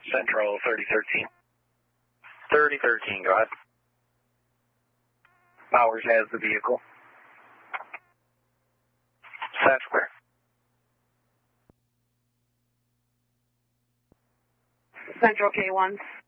Central 3013. 3013, go ahead. Bowers has the vehicle. Set square. Central K1.